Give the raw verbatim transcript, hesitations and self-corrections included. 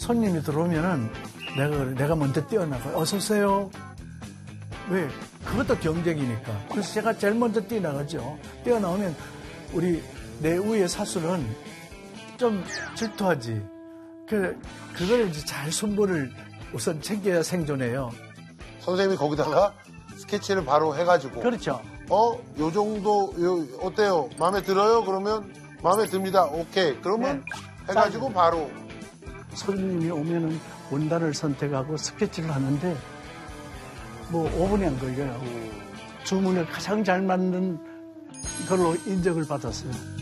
손님이 들어오면은 내가, 내가 먼저 뛰어나가요. 어서오세요. 왜? 그것도 경쟁이니까. 그래서 제가 제일 먼저 뛰어나가죠. 뛰어나오면 우리 내 위의 사수는 좀 질투하지. 그, 그걸 이제 잘 손보를 우선 챙겨야 생존해요. 선생님이 거기다가 스케치를 바로 해가지고. 그렇죠. 어? 요 정도, 요, 어때요? 마음에 들어요? 그러면 마음에 듭니다. 오케이. 그러면 네. 해가지고 바로. 손님이 오면은 원단을 선택하고 스케치를 하는데 뭐 오 분이 안 걸려요. 주문에 가장 잘 맞는 걸로 인정을 받았어요.